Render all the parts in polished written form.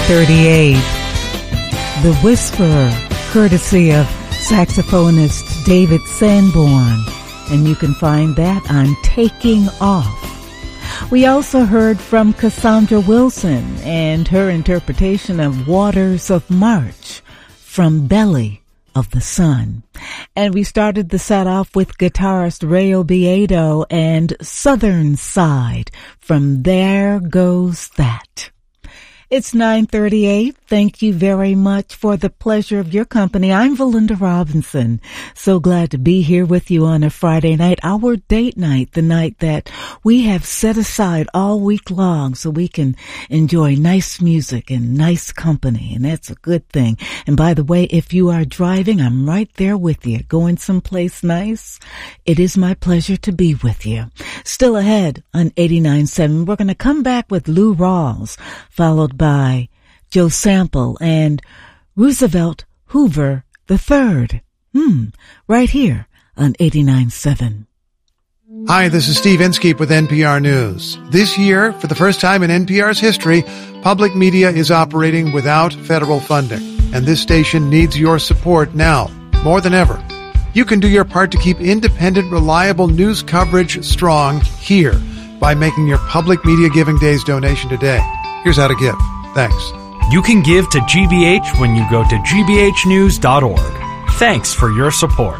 9:38. The Whisperer, courtesy of saxophonist David Sanborn. And you can find that on Taking Off. We also heard from Cassandra Wilson and her interpretation of Waters of March from Belly of the Sun. And we started the set off with guitarist Ray Obiedo and Southern Side from There Goes That. It's 9:38. Thank you very much for the pleasure of your company. I'm Valinda Robinson. So glad to be here with you on a Friday night, our date night, the night that we have set aside all week long so we can enjoy nice music and nice company, and that's a good thing. And by the way, if you are driving, I'm right there with you, going someplace nice. It is my pleasure to be with you. Still ahead on 89.7, we're going to come back with Lou Rawls, followed by Joe Sample and Roosevelt Hoover III. Right here on 89.7. Hi, this is Steve Inskeep with NPR News. This year, for the first time in NPR's history, public media is operating without federal funding. And this station needs your support now, more than ever. You can do your part to keep independent, reliable news coverage strong here by making your Public Media Giving Days donation today. Here's how to give. Thanks. You can give to GBH when you go to gbhnews.org. Thanks for your support.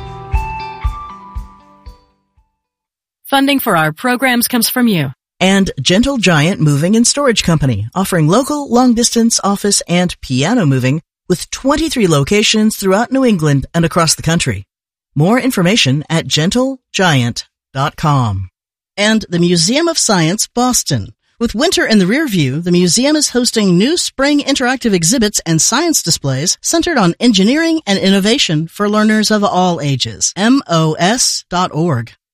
Funding for our programs comes from you. And Gentle Giant Moving and Storage Company, offering local, long-distance, office, and piano moving with 23 locations throughout New England and across the country. More information at gentlegiant.com. And the Museum of Science, Boston. With winter in the rear view, the museum is hosting new spring interactive exhibits and science displays centered on engineering and innovation for learners of all ages. MOS.org.